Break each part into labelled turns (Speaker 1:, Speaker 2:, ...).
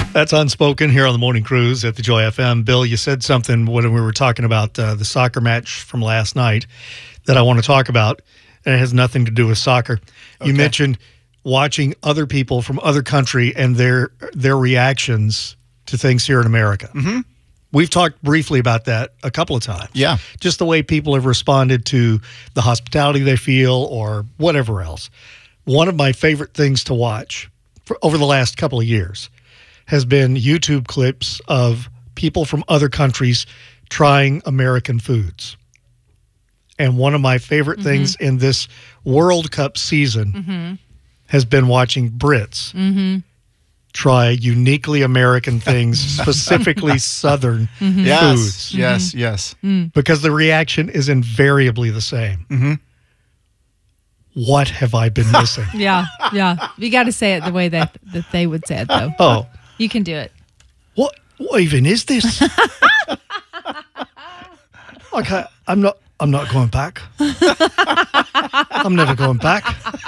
Speaker 1: That's Unspoken here on the Morning Cruise at the Joy FM. Bill, you said something when we were talking about the soccer match from last night that I want to talk about, and it has nothing to do with soccer. Okay. You mentioned watching other people from other country and their reactions to things here in America. Mm-hmm. We've talked briefly about that a couple of times.
Speaker 2: Yeah.
Speaker 1: Just the way people have responded to the hospitality they feel or whatever else. One of my favorite things to watch over the last couple of years has been YouTube clips of people from other countries trying American foods. And one of my favorite things in this World Cup season has been watching Brits try uniquely American things, specifically Southern foods.
Speaker 2: Yes.
Speaker 1: Because the reaction is invariably the same. What have I been missing?
Speaker 3: Yeah. You got to say it the way that they would say it, though.
Speaker 1: Oh.
Speaker 3: You can do it.
Speaker 1: What even is this? Okay, I'm not going back. I'm never going back.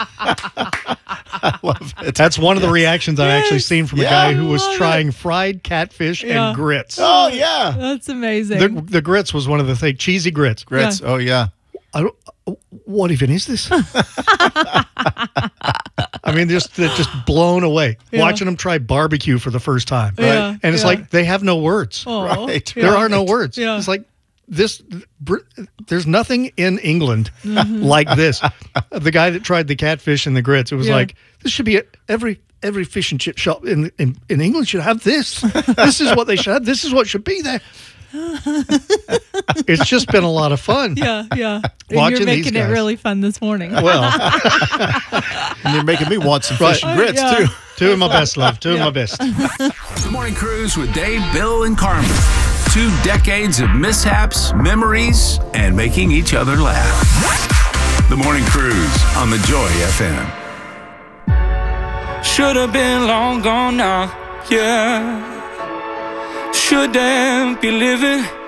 Speaker 2: I love it.
Speaker 1: That's one of the reactions I've actually seen from a guy who was trying fried catfish and grits.
Speaker 2: Oh, yeah.
Speaker 3: That's amazing.
Speaker 1: The grits was one of the things, cheesy grits.
Speaker 2: Grits, oh, yeah.
Speaker 1: What even is this? I mean, just blown away. Watching them try barbecue for the first time.
Speaker 3: Yeah,
Speaker 1: and it's like they have no words.
Speaker 3: Oh,
Speaker 2: right.
Speaker 1: There are no words.
Speaker 3: Yeah.
Speaker 1: It's like there's nothing in England like this. The guy that tried the catfish and the grits, it was like, this should be every fish and chip shop in England should have this. This is what they should have. This is what should be there. It's just been a lot of fun.
Speaker 3: Yeah.
Speaker 1: Watching
Speaker 3: You're making
Speaker 1: these guys.
Speaker 3: it really fun this morning.
Speaker 1: Well,
Speaker 2: And you're making me want some fish and grits, too.
Speaker 1: two of my best, love. Two of my best.
Speaker 4: The Morning Cruise with Dave, Bill, and Carmen. 2 decades of mishaps, memories, and making each other laugh. The Morning Cruise on the Joy FM.
Speaker 5: Should have been long gone now, yeah. Shouldn't be living